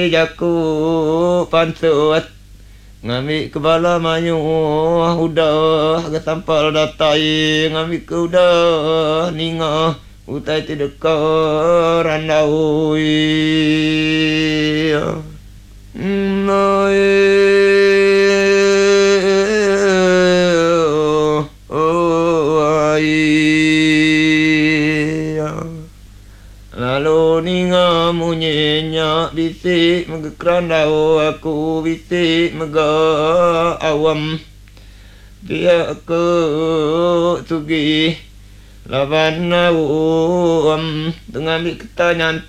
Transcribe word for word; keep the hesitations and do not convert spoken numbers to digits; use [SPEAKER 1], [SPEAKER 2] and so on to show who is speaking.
[SPEAKER 1] jaku pantut ngambil kepala mayu udah agak tampal datai ngambil ke udah ninga utai tidak randaui noi lalu ninga munyenya bisik megekrandau aku bisik mega awam dia ke tugi lawan awam dengan ketanya